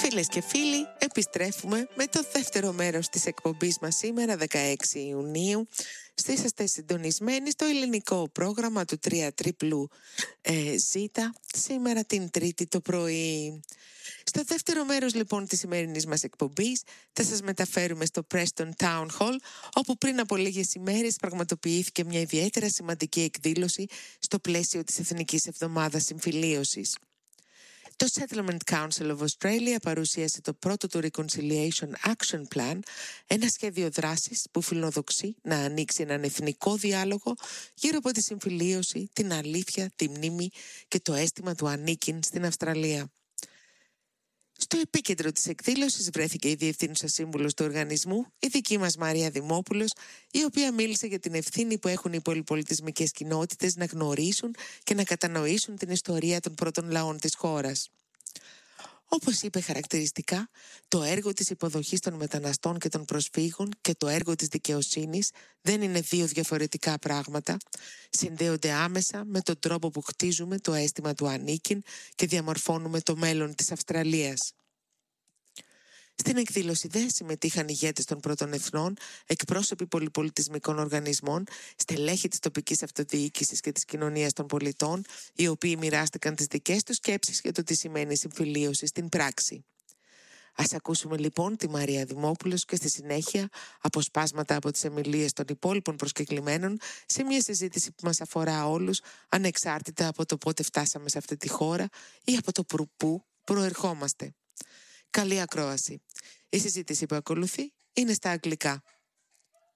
Φίλες και φίλοι, επιστρέφουμε με το δεύτερο μέρος της εκπομπής μας σήμερα, 16 Ιουνίου. Είσαστε συντονισμένοι στο ελληνικό πρόγραμμα του 3ZZZ, σήμερα την Τρίτη το πρωί. Στο δεύτερο μέρος λοιπόν της σημερινής μας εκπομπής θα σας μεταφέρουμε στο Preston Town Hall, όπου πριν από λίγες ημέρες πραγματοποιήθηκε μια ιδιαίτερα σημαντική εκδήλωση στο πλαίσιο της Εθνικής Εβδομάδας Συμφιλίωσης. Το Settlement Council of Australia παρουσίασε το πρώτο του Reconciliation Action Plan, ένα σχέδιο δράσης που φιλοδοξεί να ανοίξει έναν εθνικό διάλογο γύρω από τη συμφιλίωση, την αλήθεια, τη μνήμη και το αίσθημα του ανήκειν στην Αυστραλία. Στο επίκεντρο της εκδήλωσης βρέθηκε η Διευθύνουσα Σύμβουλος του οργανισμού, η δική μας Μαρία Δημόπουλος, η οποία μίλησε για την ευθύνη που έχουν οι πολυπολιτισμικές κοινότητες να γνωρίσουν και να κατανοήσουν την ιστορία των πρώτων λαών της χώρας. Όπως είπε χαρακτηριστικά, το έργο της υποδοχής των μεταναστών και των προσφύγων και το έργο της δικαιοσύνης δεν είναι δύο διαφορετικά πράγματα, συνδέονται άμεσα με τον τρόπο που χτίζουμε το αίσθημα του ανήκειν και διαμορφώνουμε το μέλλον της Αυστραλίας. Στην εκδήλωση συμμετείχαν ηγέτες των πρώτων εθνών, εκπρόσωποι πολυπολιτισμικών οργανισμών, στελέχη της τοπικής αυτοδιοίκησης και της κοινωνίας των πολιτών, οι οποίοι μοιράστηκαν τις δικές τους σκέψεις για το τι σημαίνει συμφιλίωση στην πράξη. Ας ακούσουμε λοιπόν τη Μαρία Δημόπουλος και στη συνέχεια αποσπάσματα από τις ομιλίες των υπόλοιπων προσκεκλημένων σε μια συζήτηση που μας αφορά όλους, ανεξάρτητα από το πότε φτάσαμε σε αυτή τη χώρα ή από το πού προερχόμαστε. Καλή ακρόαση. Η συζήτηση που ακολουθεί είναι στα αγγλικά.